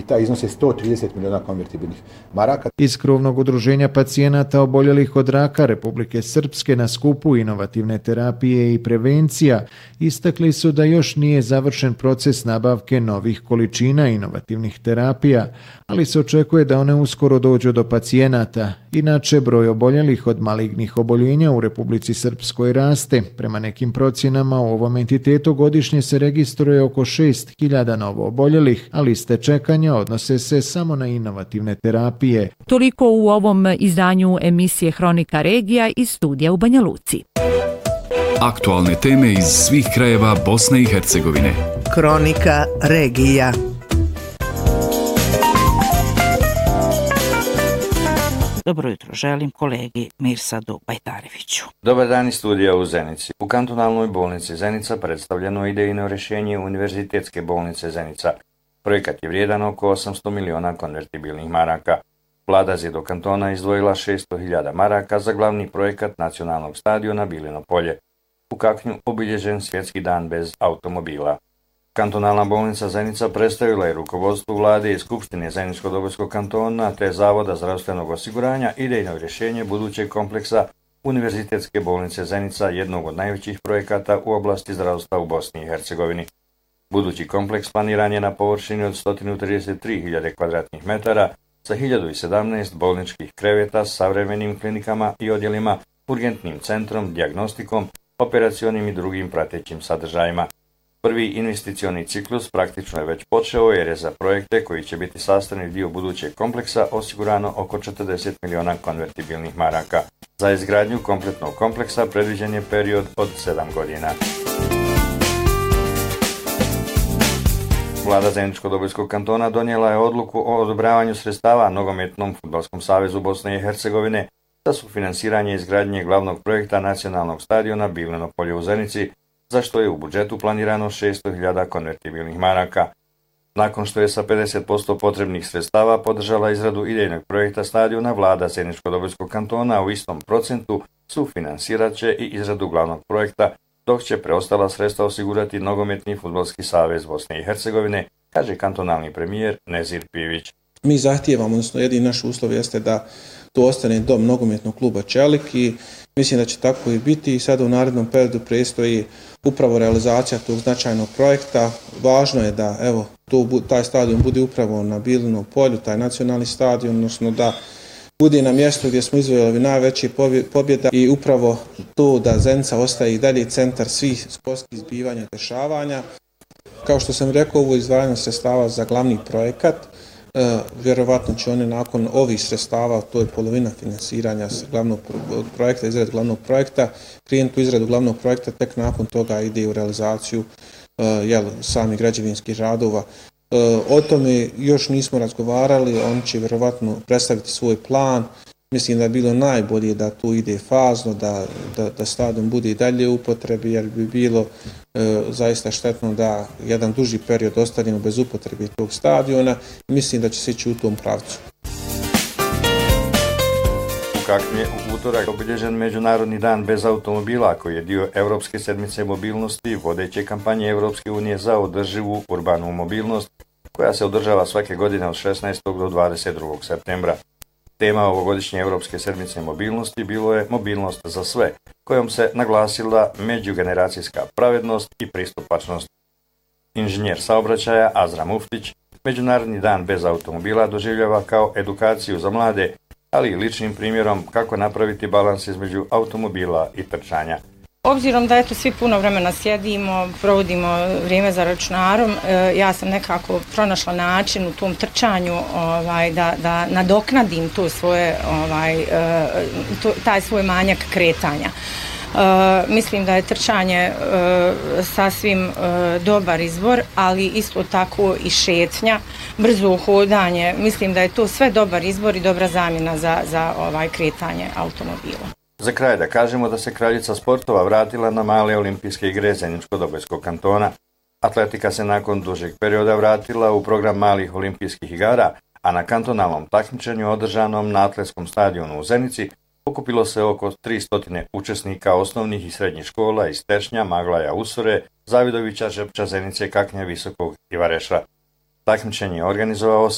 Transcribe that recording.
taj iznos je 130 miliona konvertibilnih maraka. Iz krovnog udruženja pacijenata oboljelih od raka Republike Srpske na skupu inovativne terapije i prevencija istakli su da još nije završen proces nabavke novih količina inovativnih terapija, ali se očekuje da one uskoro dođu do pacijenata. Inače, broj oboljelih od malignih oboljenja u Republici Srpskoj raste. Prema nekim procjenama u ovom entitetu godišnje se registruje oko 6.000 novo oboljelih, a liste čekanja odnose se samo na inovativne terapije. Toliko u ovom izdanju emisije Hronika regija iz studija u Banja Luci. Aktualne teme iz svih krajeva Bosne i Hercegovine. Hronika regija. Dobro jutro želim kolegi Mirsadu Bajtareviću. Dobar dan iz studija u Zenici. U kantonalnoj bolnici Zenica predstavljeno idejno rješenje Univerzitetske bolnice Zenica. Projekat je vrijedan oko 800 miliona konvertibilnih maraka. Vlada Zido kantona izdvojila 600.000 maraka za glavni projekat nacionalnog stadiona Bilino polje. U Kaknju obilježen svjetski dan bez automobila. Kantonalna bolnica Zenica predstavila je rukovodstvu vlade i Skupštine Zeničko-Dobojskog kantona te Zavoda zdravstvenog osiguranja idejno rješenje budućeg kompleksa Univerzitetske bolnice Zenica, jednog od najvećih projekata u oblasti zdravstva u Bosni i Hercegovini. Budući kompleks planiran je na površini od 133.000 kvadratnih metara sa 1017 bolničkih kreveta s savremenim klinikama i odjelima, urgentnim centrom, dijagnostikom, operacionim i drugim pratećim sadržajima. Prvi investicioni ciklus praktično je već počeo jer je za projekte koji će biti sastavni dio budućeg kompleksa osigurano oko 40 miliona konvertibilnih maraka. Za izgradnju kompletnog kompleksa predviđen je period od 7 godina. Vlada Zeničko-Dobojskog kantona donijela je odluku o odobravanju sredstava Nogometnom fudbalskom savezu Bosne i Hercegovine za sufinansiranje izgradnje glavnog projekta nacionalnog stadiona Bilino polje u Zenici, za što je u budžetu planirano 600.000 konvertibilnih maraka. Nakon što je sa 50% potrebnih sredstava podržala izradu idejnog projekta stadiona, vlada Zeničko-Dobojskog kantona u istom procentu sufinansirat će i izradu glavnog projekta, dok će preostala sredstva osigurati Nogometni fudbalski savez Bosne i Hercegovine, kaže kantonalni premijer Nezir Pivić. Mi zahtijevamo, odnosno jedini naš uslov jeste da to ostane dom nogometnog kluba Čelik i mislim da će tako i biti i sada u narednom periodu predstoji upravo realizacija tog značajnog projekta. Važno je da taj stadion bude upravo na Bilinom polju, taj nacionalni stadion, odnosno da bude na mjestu gdje smo izvojili najveće pobjeda i upravo to da Zenica ostaje i dalje centar svih sportskih zbivanja i dešavanja. Kao što sam rekao, ovo izdvajanje sredstava za glavni projekat. Vjerovatno će oni nakon ovih sredstava, to je polovina finansiranja glavnog projekta, izradu glavnog projekta, klijent u izradu glavnog projekta, tek nakon toga ide u realizaciju samih građevinskih radova. O tome još nismo razgovarali, oni će vjerovatno predstaviti svoj plan. Mislim da je bilo najbolje da tu ide fazno, da stadion bude i dalje u upotrebi, jer bi bilo zaista štetno da jedan duži period ostanemo bez upotrebe tog stadiona. Mislim da će se ići u tom pravcu. U Kaknju je u utorak obilježen Međunarodni dan bez automobila, koji je dio Europske sedmice mobilnosti, vodeće kampanje Europske unije za održivu urbanu mobilnost, koja se održava svake godine od 16. do 22. septembra. Tema ovogodišnje Europske sedmice mobilnosti bilo je mobilnost za sve, kojom se naglasila međugeneracijska pravednost i pristupačnost. Inženjer saobraćaja Azra Muftić Međunarodni dan bez automobila doživljava kao edukaciju za mlade, ali i ličnim primjerom kako napraviti balans između automobila i trčanja. Obzirom da svi puno vremena sjedimo, provodimo vrijeme za računarom, ja sam nekako pronašla način u tom trčanju da nadoknadim taj svoj manjak kretanja. Mislim da je trčanje sasvim dobar izbor, ali isto tako i šetnja, brzo hodanje. Mislim da je to sve dobar izbor i dobra zamjena za kretanje automobila. Za kraj da kažemo da se kraljica sportova vratila na male olimpijske igre Zeničko-Dobojskog kantona. Atletika se nakon dužeg perioda vratila u program malih olimpijskih igara, a na kantonalnom takmičenju održanom na atletskom stadionu u Zenici okupilo se oko 300 učesnika osnovnih i srednjih škola iz Tešnja, Maglaja, Usore, Zavidovića, Žepča, Zenice, Kaknja, Visokog i Vareša. Takmičenje je organizovao